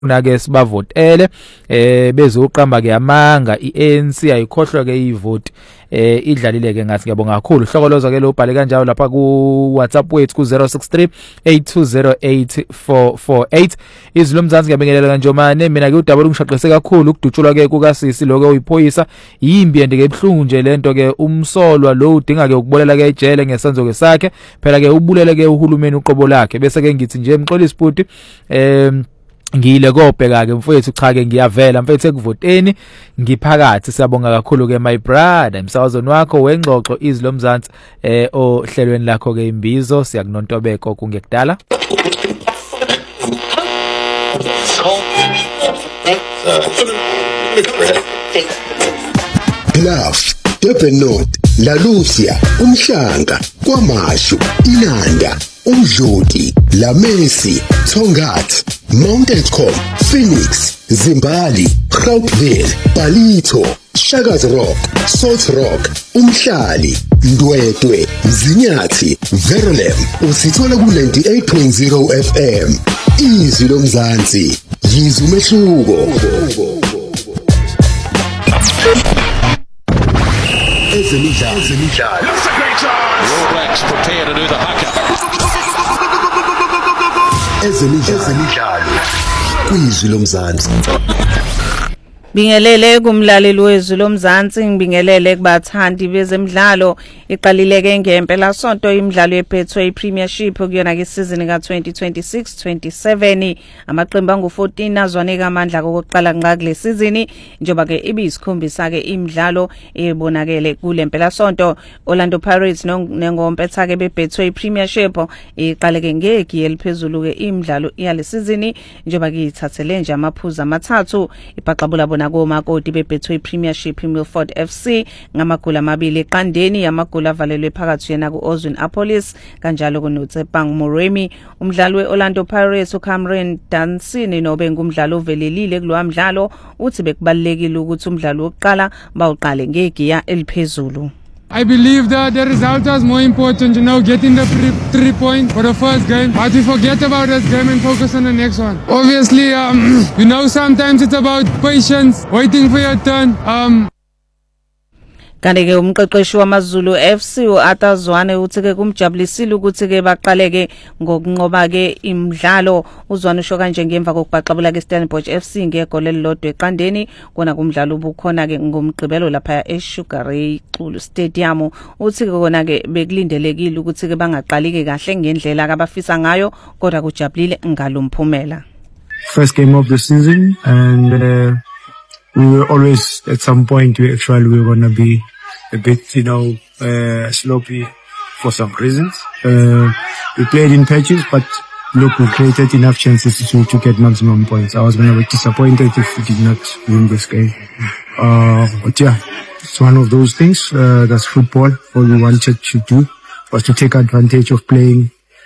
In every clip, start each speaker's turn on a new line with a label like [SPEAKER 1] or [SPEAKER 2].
[SPEAKER 1] Nake sibavotele bezoqamba ke amanga iANC ayikhohlwa ke ivote idlalile ke ngathi ngiyabonga kakhulu Hlokoloza ke lo bhale kanjalo lapha ku WhatsApp wethu ku 0638208448 izilo mzansi ngiyabingelela kanjomane mina ke udaba ungishaqise kakhulu ukudutshulwa ke kukaSisi lokho uyiphoyisa yimbi ende ke ebhlungu nje lento ke umsolwa lo udinga ke ukubolela ke ejele ngesenzo ke sakhe phela ke ubulele ke uhulumeni uqobo lakhe bese ke ngithi nje Mxolisi Bhuti ngile kobheka ke mfowethu cha ke ngiyavela mfethu ekuvoteni ngiphakathi siyabonga kakhulu ke my brother emsawazweni wakho wengxoxo izilo mzansi ohlelweni lakho ke imbizo siyakunontobeko kungekudala
[SPEAKER 2] Bluff, Durban North, La Lucia, Umhlanga, KwaMashu, Inanda, Umdloti, La Messi, Tongat, Mount Eskom, Phoenix, Zimbali, Gauteville, Palito, Shaka's Rock, Salt Rock, Umhlali, Ndwedwe, Mzinyathi, Verulam, usithola ku 98.0 FM. Izwi lomzansi, yizwi umehluko. Ezemidlalo.
[SPEAKER 3] That's a great chance. All Blacks prepare to do the haka.
[SPEAKER 2] Ezemidlalo. Kwizwi lomzansi.
[SPEAKER 4] Bingelele kumlaleli wezwi lomzansi ngibingelele kubathandi bezemidlalo iqalileke ngempela sonto imidlalo yeBetway Premiership kuyona ke season ka 2026-27 amaqembu angu14 azwaneka amandla kokuqala nqa kule season njoba ke ibisikhombisa ke imidlalo ebonakele kule mpela sonto Orlando Pirates nengompetha ke beBetway Premiership iqaleke ngegi eliphezulu ke imidlalo yale season njoba ke ithathele nje amaphuzu amathathu ibhaqabula nako makoti beBetway Premiership Milford FC ngamagoli amabili eqandeni amagoli avalelwe phakathi yena kuOzwin Apollos kanjalo kuNotsepang Moremi umdlali weOrlando Pirates uCameron Dansini nobe ngumdlalo ovelelile kulowa mdlalo uthi bekubalekile ukuthi umdlalo wokuqala bawuqale ngegiya eliphezulu.
[SPEAKER 5] I believe that the result was more important, getting the 3 points for the first game. But we forget about this game and focus on the next one. Obviously, sometimes it's about patience, waiting for your turn.
[SPEAKER 4] Kanti ke umqeqeshi wamaZulu FC uAtazwane uthi ke kumjabulisile ukuthi ke baqaleke ngokunqoba ke imidlalo uzwane usho kanje ngemva kokubhaqabula ke Stellenbosch FC ngegoli elilodwa eqandeni kona kumdlalo ubukhona ke ngomgqibelo lapha eSugar Ray Xulu Stadium uthi ke kona ke bekulindelekile ukuthi ke bangaqali ke kahle ngendlela abafisa ngayo kodwa kujabulile ngalomphumela.
[SPEAKER 6] First game of the season and we were always at some point we were going to be a bit sloppy for some reasons. We played in patches, but look, we created enough chances to get maximum points. I was going to be disappointed if we did not win this game. But yeah, it's one of those things. That's football. All we wanted to do was to take advantage of playing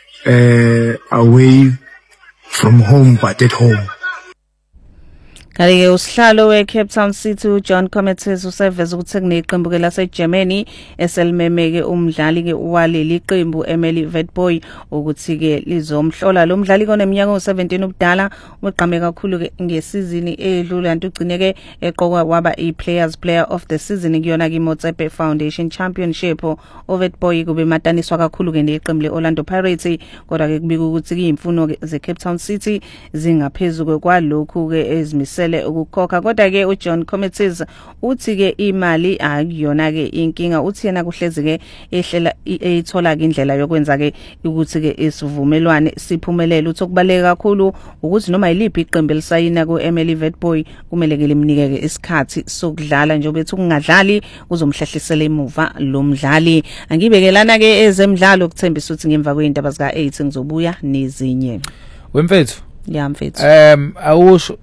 [SPEAKER 6] away from home, but at home.
[SPEAKER 4] Kanti usihlalo weCape Town City uJohn Cometes useveza ukuthi kuneqembu ke laseGermany eselimemeke umdlali ke waleli qembu Emily Vetboy ukuthi ke lizomhlola lo mdlali koneminyaka u17 ubudala uqhame kakhulu ke ngesizini edlula kanti ugcine ke eqokwa waba player of the season kuyona ke Motsepe Foundation Championship oVetboy kube mataniswa kakhulu ke neqembu leOrlando Pirates kodwa ke kubika ukuthi imfuno ze Cape Town City zingaphezulu kwalokhu ke ezimise ukukhokha kodwa ke uJohn Cometes uthi ke imali akuyona ke inkinga uthi yena kuhlezi ke ehlela ethola ke indlela yokwenza ke ukuthi ke isivumelwane siphumelele uthi okubaleka kakhulu ukuthi noma yiliphi iqembu elisayina kuEmily Vetboy kumele ke limnike ke isikhathi sokudlala njengoba ethi kungadlali uzomhlehlisela emuva lo mdlali angibekelana ke ezemidlalo kuthembisa ukuthi ngemva kweindaba zika 8 ngizobuya nezinye
[SPEAKER 1] wemfethu
[SPEAKER 4] ya mfethu
[SPEAKER 1] awusho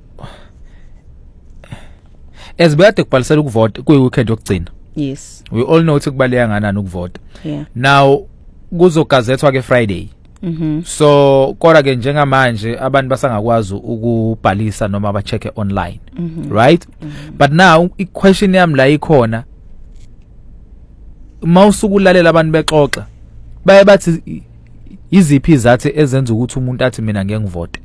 [SPEAKER 1] Ezibekade kubhalisela ukuvota kuyiweekend yokugcina.
[SPEAKER 4] Yes.
[SPEAKER 1] We all know ukuthi kubaleka nganani ukuvota.
[SPEAKER 4] Yeah.
[SPEAKER 1] Now kuzogazethwa ke Friday. So kodwa ke njengamanje abantu basangakwazi ukubhalisa noma ba check online. Right? But now i-question yami la ikhona mawusukulalela abantu bexoxa baye bathi iziphi izathu ezenza ukuthi umuntu athi mina ngeke ngivote.